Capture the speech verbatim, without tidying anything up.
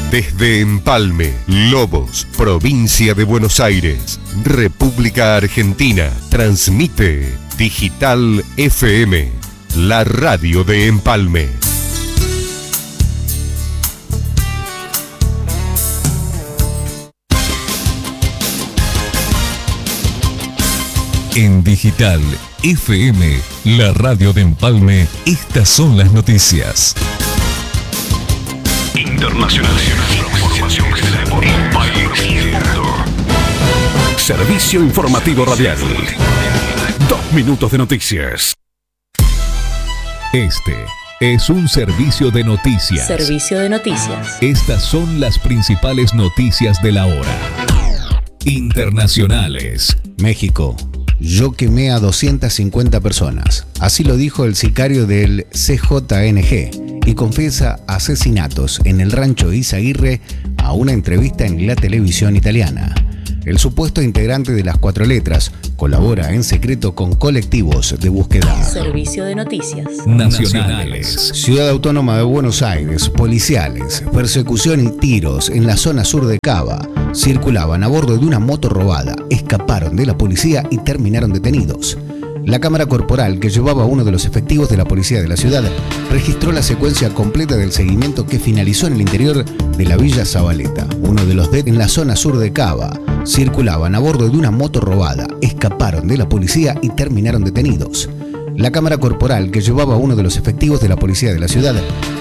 Desde Empalme, Lobos, provincia de Buenos Aires, República Argentina, transmite Digital F M, la radio de Empalme. En Digital F M, la radio de Empalme, estas son las noticias. Internacionales. Información general por el país y el mundo. Servicio informativo radial. Dos minutos de noticias. Este es un servicio de noticias. Servicio de noticias. Estas son las principales noticias de la hora. Internacionales. México. Yo quemé a doscientas cincuenta personas. Así lo dijo el sicario del C J N G y confiesa asesinatos en el rancho Izaguirre a una entrevista en la televisión italiana. El supuesto integrante de las cuatro letras colabora en secreto con colectivos de búsqueda. Servicio de noticias. Nacionales. Ciudad Autónoma de Buenos Aires, policiales, persecución y tiros en la zona sur de Cava. Circulaban a bordo de una moto robada, escaparon de la policía y terminaron detenidos. La cámara corporal que llevaba a uno de los efectivos de la policía de la ciudad registró la secuencia completa del seguimiento que finalizó en el interior de la Villa Zabaleta. Uno de los D en la zona sur de Cava circulaban a bordo de una moto robada, escaparon de la policía y terminaron detenidos. La cámara corporal que llevaba a uno de los efectivos de la policía de la ciudad